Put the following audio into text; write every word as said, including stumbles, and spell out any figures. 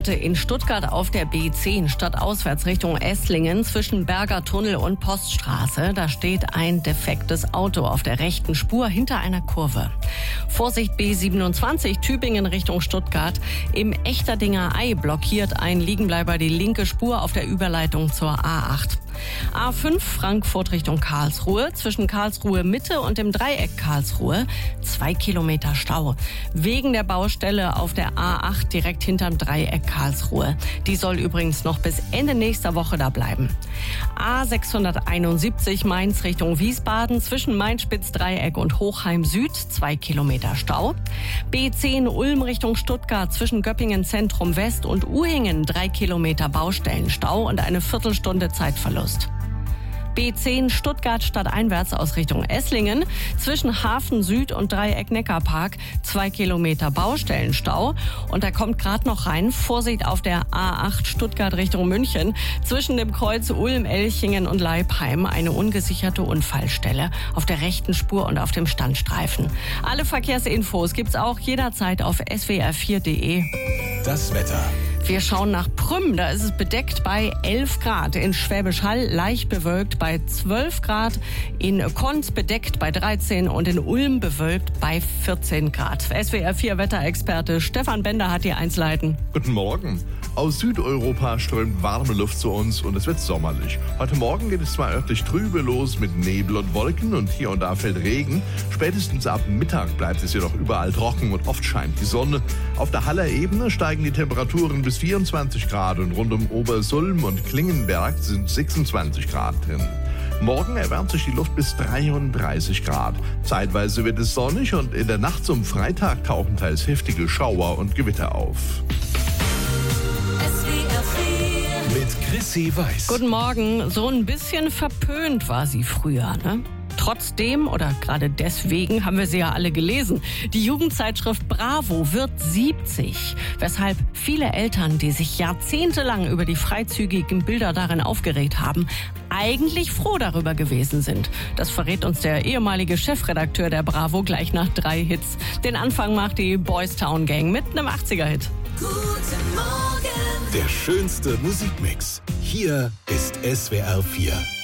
Grad in Stuttgart auf der B zehn stadtauswärts Richtung Esslingen zwischen Berger Tunnel und Poststraße. Da steht ein defektes Auto auf der rechten Spur hinter einer Kurve. Vorsicht B siebenundzwanzig Tübingen Richtung Stuttgart. Im Echterdinger Ei blockiert ein Liegenbleiber die linke Spur auf der Überleitung zur A acht. A fünf Frankfurt Richtung Karlsruhe, zwischen Karlsruhe Mitte und dem Dreieck Karlsruhe, zwei Kilometer Stau. Wegen der Baustelle auf der A acht direkt hinterm Dreieck Karlsruhe. Die soll übrigens noch bis Ende nächster Woche da bleiben. A sechshunderteinundsiebzig Mainz Richtung Wiesbaden, zwischen Mainz-Spitz-Dreieck und Hochheim Süd, zwei Kilometer Stau. B zehn Ulm Richtung Stuttgart, zwischen Göppingen Zentrum West und Uhingen, drei Kilometer Baustellenstau und eine Viertelstunde Zeitverlust. B zehn Stuttgart stadteinwärts aus Richtung Esslingen, zwischen Hafen Süd und Dreieck Neckarpark, zwei Kilometer Baustellenstau. Und da kommt gerade noch rein, Vorsicht auf der A acht Stuttgart Richtung München, zwischen dem Kreuz Ulm, Elchingen und Leipheim, eine ungesicherte Unfallstelle auf der rechten Spur und auf dem Standstreifen. Alle Verkehrsinfos gibt's auch jederzeit auf S W R vier punkt de. Das Wetter. Wir schauen nach Prüm, da ist es bedeckt bei elf Grad. In Schwäbisch Hall leicht bewölkt bei zwölf Grad. In Konz bedeckt bei dreizehn und in Ulm bewölkt bei vierzehn Grad. S W R vier Wetterexperte Stefan Bender hat die Einzelheiten. Guten Morgen. Aus Südeuropa strömt warme Luft zu uns und es wird sommerlich. Heute Morgen geht es zwar örtlich trübe los mit Nebel und Wolken und hier und da fällt Regen. Spätestens ab Mittag bleibt es jedoch überall trocken und oft scheint die Sonne. Auf der Haller Ebene steigen die Temperaturen bis vierundzwanzig Grad und rund um Obersulm und Klingenberg sind sechsundzwanzig Grad drin. Morgen erwärmt sich die Luft bis dreiunddreißig Grad. Zeitweise wird es sonnig und in der Nacht zum Freitag tauchen teils heftige Schauer und Gewitter auf. Mit Chrissy Weiß. Guten Morgen. So ein bisschen verpönt war sie früher, ne? Trotzdem oder gerade deswegen haben wir sie ja alle gelesen. Die Jugendzeitschrift Bravo wird siebzig, weshalb viele Eltern, die sich jahrzehntelang über die freizügigen Bilder darin aufgeregt haben, eigentlich froh darüber gewesen sind. Das verrät uns der ehemalige Chefredakteur der Bravo gleich nach drei Hits. Den Anfang macht die Boys Town Gang mit einem achtziger-Hit. Guten Morgen. Der schönste Musikmix. Hier ist S W R vier.